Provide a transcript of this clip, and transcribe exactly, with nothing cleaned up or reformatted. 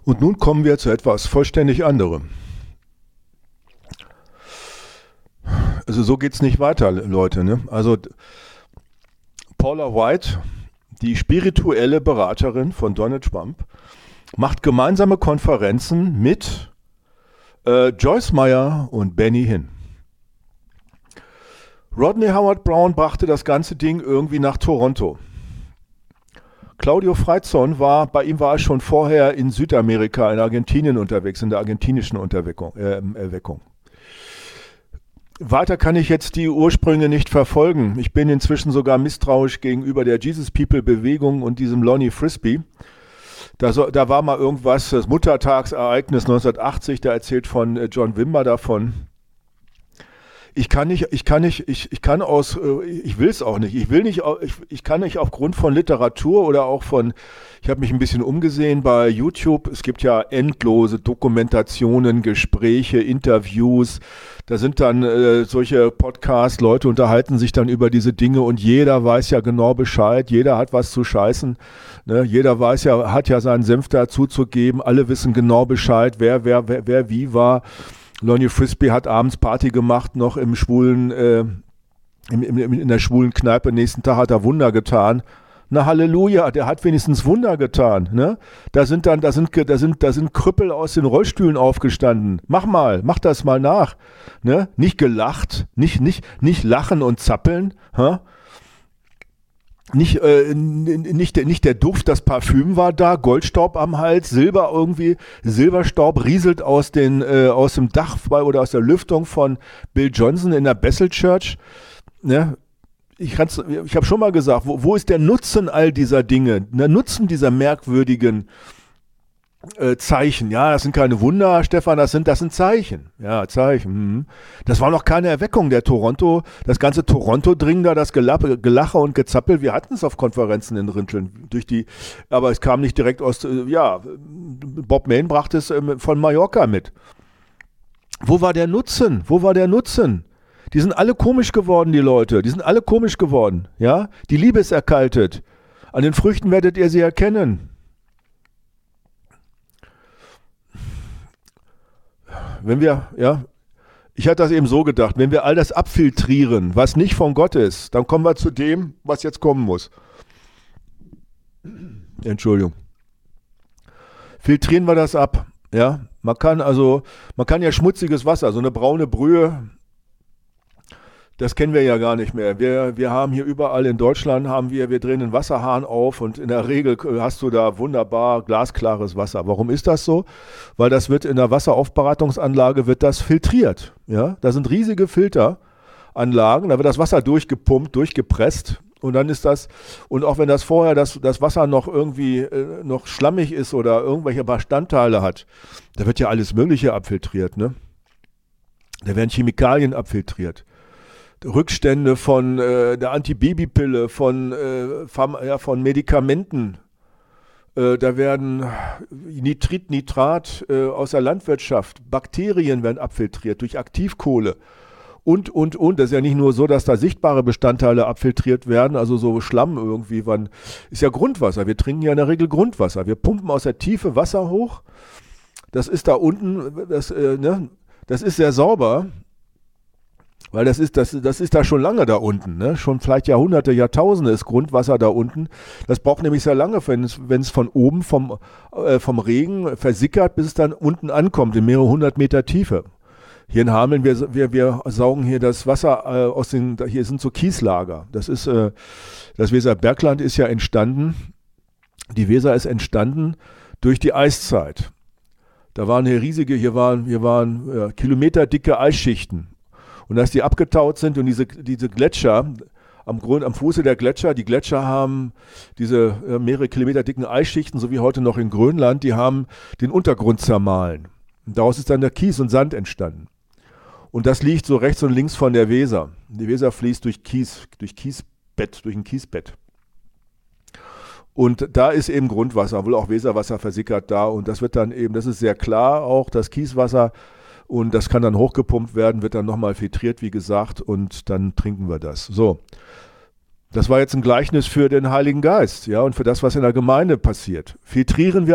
Und nun kommen wir zu etwas vollständig anderem. Also so geht es nicht weiter, Leute. Ne? Also Paula White, die spirituelle Beraterin von Donald Trump, macht gemeinsame Konferenzen mit äh, Joyce Meyer und Benny Hinn. Rodney Howard Brown brachte das ganze Ding irgendwie nach Toronto. Claudio Freizon war, bei ihm war er schon vorher in Südamerika, in Argentinien unterwegs, in der argentinischen Unterweckung, äh, Erweckung. Weiter kann ich jetzt die Ursprünge nicht verfolgen. Ich bin inzwischen sogar misstrauisch gegenüber der Jesus People Bewegung und diesem Lonnie Frisbee. Da, so, da war mal irgendwas, das Muttertagsereignis neunzehnhundertachtzig, da erzählt von äh, John Wimber davon. Ich kann nicht, ich kann nicht, ich, ich kann aus, ich will es auch nicht, ich will nicht, ich, ich kann nicht aufgrund von Literatur oder auch von, ich habe mich ein bisschen umgesehen bei YouTube, es gibt ja endlose Dokumentationen, Gespräche, Interviews, da sind dann äh, solche Podcasts, Leute unterhalten sich dann über diese Dinge und jeder weiß ja genau Bescheid, jeder hat was zu scheißen, ne? Jeder weiß ja, hat ja seinen Senf dazu zu geben, alle wissen genau Bescheid, wer, wer, wer, wer wie war. Lonnie Frisbee hat abends Party gemacht, noch im schwulen, äh, im, im, in der schwulen Kneipe. Nächsten Tag hat er Wunder getan. Na Halleluja, der hat wenigstens Wunder getan. Ne? Da sind dann, da sind, da sind, da sind Krüppel aus den Rollstühlen aufgestanden. Mach mal, mach das mal nach. Ne? Nicht gelacht, nicht, nicht, nicht lachen und zappeln. Hä? Nicht, äh, nicht, der, nicht der Duft, das Parfüm war da, Goldstaub am Hals, Silber irgendwie, Silberstaub rieselt aus, den, äh, aus dem Dach oder aus der Lüftung von Bill Johnson in der Bethel Church. Ne? Ich, ich habe schon mal gesagt, wo, wo ist der Nutzen all dieser Dinge, der Nutzen dieser merkwürdigen äh, Zeichen? Ja, das sind keine Wunder, Stefan, das sind, das sind Zeichen. Ja, Zeichen. Mhm. Das war noch keine Erweckung der Toronto, das ganze Toronto-Dring da, das Gelappe, Gelache und Gezappel, wir hatten es auf Konferenzen in Rinteln, durch die, aber es kam nicht direkt aus, äh, ja, Bob Mayne brachte es äh, von Mallorca mit. Wo war der Nutzen? Wo war der Nutzen? Die sind alle komisch geworden, die Leute, die sind alle komisch geworden, ja? Die Liebe ist erkaltet. An den Früchten werdet ihr sie erkennen. Wenn wir, ja, ich hatte das eben so gedacht, wenn wir all das abfiltrieren, was nicht von Gott ist, dann kommen wir zu dem, was jetzt kommen muss. Entschuldigung. Filtrieren wir das ab, ja. Man kann also, man kann ja schmutziges Wasser, so eine braune Brühe, das kennen wir ja gar nicht mehr. Wir, wir haben hier überall in Deutschland, haben wir, wir drehen den Wasserhahn auf und in der Regel hast du da wunderbar glasklares Wasser. Warum ist das so? Weil das wird in der Wasseraufbereitungsanlage wird das filtriert. Ja? Da sind riesige Filteranlagen, da wird das Wasser durchgepumpt, durchgepresst und dann ist das, und auch wenn das vorher das, das Wasser noch irgendwie äh, noch schlammig ist oder irgendwelche Bestandteile hat, da wird ja alles Mögliche abfiltriert. Ne? Da werden Chemikalien abfiltriert. Rückstände von äh, der Antibabypille, von, äh, Pharma, ja, von Medikamenten. Äh, da werden Nitrit, Nitrat äh, aus der Landwirtschaft, Bakterien werden abfiltriert durch Aktivkohle und, und, und. Das ist ja nicht nur so, dass da sichtbare Bestandteile abfiltriert werden, also so Schlamm irgendwie. Wann, ist ja Grundwasser. Wir trinken ja in der Regel Grundwasser. Wir pumpen aus der Tiefe Wasser hoch. Das ist da unten, das, äh, ne, das ist sehr sauber. Weil das ist, das, das ist da schon lange da unten, ne? Schon vielleicht Jahrhunderte, Jahrtausende ist Grundwasser da unten. Das braucht nämlich sehr lange, wenn es, wenn es von oben vom, äh, vom Regen versickert, bis es dann unten ankommt, in mehrere hundert Meter Tiefe. Hier in Hameln, wir, wir, wir saugen hier das Wasser äh, aus den, hier sind so Kieslager. Das ist, äh, das Weserbergland ist ja entstanden, die Weser ist entstanden durch die Eiszeit. Da waren hier riesige, hier waren, hier waren äh, kilometerdicke Eisschichten. Und als die abgetaut sind und diese, diese Gletscher, am, Grund, am Fuße der Gletscher, die Gletscher haben diese äh, mehrere Kilometer dicken Eisschichten, so wie heute noch in Grönland, die haben den Untergrund zermahlen. Und daraus ist dann der Kies und Sand entstanden. Und das liegt so rechts und links von der Weser. Die Weser fließt durch Kies, durch Kiesbett, durch ein Kiesbett. Und da ist eben Grundwasser, wohl auch Weserwasser versickert da. Und das wird dann eben, das ist sehr klar auch, das Kieswasser. Und das kann dann hochgepumpt werden, wird dann nochmal filtriert, wie gesagt, und dann trinken wir das. So, das war jetzt ein Gleichnis für den Heiligen Geist, ja, und für das, was in der Gemeinde passiert. Filtrieren wir